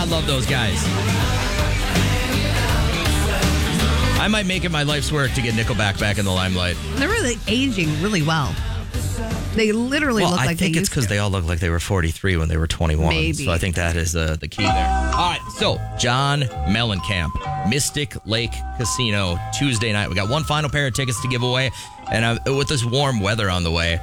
I love those guys. I might make it my life's work to get Nickelback back in the limelight. They're really aging really well. They literally look like they used to. I think it's because they all look like they were 43 when they were 21. Maybe. So I think that is the key there. All right, so John Mellencamp, Mystic Lake Casino, Tuesday night. We got one final pair of tickets to give away. And with this warm weather on the way,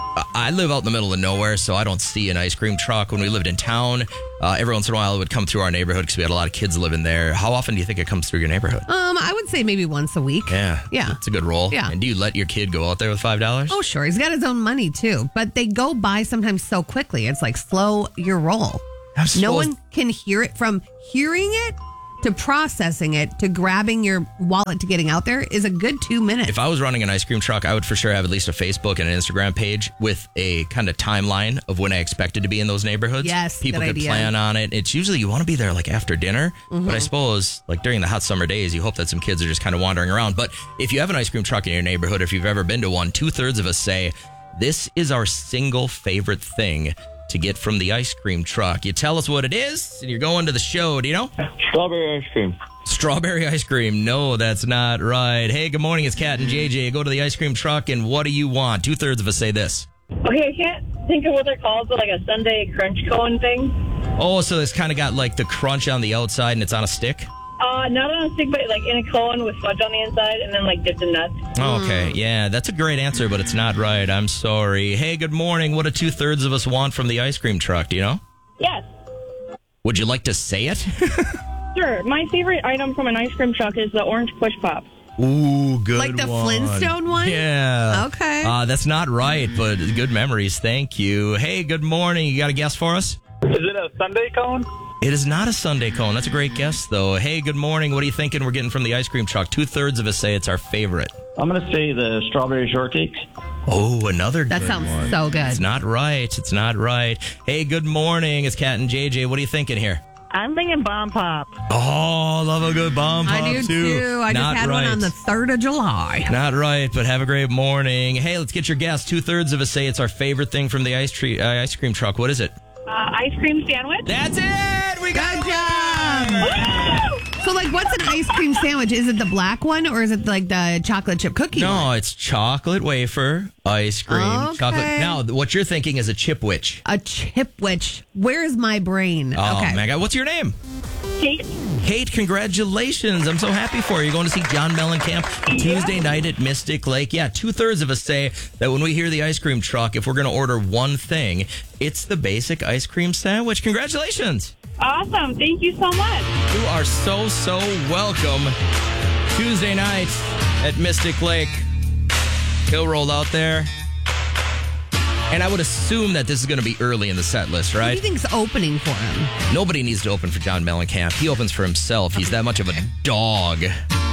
I live out in the middle of nowhere, so I don't see an ice cream truck. When we lived in town, every once in a while it would come through our neighborhood because we had a lot of kids living there. How often do you think it comes through your neighborhood? I would say maybe once a week. Yeah. It's a good roll. Yeah. And do you let your kid go out there with $5? Oh, sure. He's got his own money, too. But they go by sometimes so quickly. It's like slow your roll. No one can hear it. From hearing it to processing it to grabbing your wallet to getting out there is a good 2 minutes. If I was running an ice cream truck, I would for sure have at least a Facebook and an Instagram page with a kind of timeline of when I expected to be in those neighborhoods. Yes, people good could idea. plan on it. It's usually you want to be there like after dinner, but I suppose like during the hot summer days, you hope that some kids are just kind of wandering around. But if you have an ice cream truck in your neighborhood, if you've ever been to one, 2/3 of us say this is our single favorite thing to get from the ice cream truck. You tell us what it is, and you're going to the show. Do you know? Strawberry ice cream. Strawberry ice cream. No, that's not right. Hey, good morning. It's Kat and JJ. Go to the ice cream truck, and what do you want? 2/3 of us say this. Okay, I can't think of what they're called, but like a Sunday crunch cone thing. Oh, so it's kind of got like the crunch on the outside, and it's on a stick? Not on a stick, but like in a cone with fudge on the inside, and then like dipped in nuts. Oh, okay. Yeah, that's a great answer, but it's not right. I'm sorry. Hey, good morning. What do 2/3 of us want from the ice cream truck? Do you know? Yes. Would you like to say it? Sure. My favorite item from an ice cream truck is the orange push pop. Ooh, good Like the one. Flintstone one? Yeah. Okay. That's not right, but good memories. Thank you. Hey, good morning. You got a guess for us? Is it a Sunday cone? It is not a Sunday cone. That's a great guess, though. Hey, good morning. What are you thinking we're getting from the ice cream truck? 2/3 of us say it's our favorite. I'm going to say the strawberry shortcake. Oh, another That good sounds one. so good. It's not right. It's not right. Hey, good morning. It's Kat and JJ. What are you thinking here? I'm thinking bomb pop. Oh, love a good bomb pop, I do, too. I Not just had one right. on the 3rd of July. Not right, but have a great morning. Hey, let's get your guess. 2/3 of us say it's our favorite thing from the ice cream truck. What is it? Ice cream sandwich. That's it! We got Good it! job! So, like, what's an ice cream sandwich? Is it the black one or is it like the chocolate chip cookie one? No, it's chocolate wafer, ice cream, Okay. chocolate. Now, what you're thinking is a chipwich. A chipwich. Where's my brain? Oh, okay. my God. What's your name? Kate. Kate, congratulations. I'm so happy for you. You're going to see John Mellencamp Tuesday night at Mystic Lake. Yeah, 2/3 of us say that when we hear the ice cream truck, if we're going to order one thing, it's the basic ice cream sandwich. Congratulations. Awesome. Thank you so much. You are so welcome. Tuesday night at Mystic Lake. He'll roll out there. And I would assume that this is going to be early in the set list, Who do right? you think's opening for him? Nobody needs to open for John Mellencamp. He opens for himself. He's that much of a dog.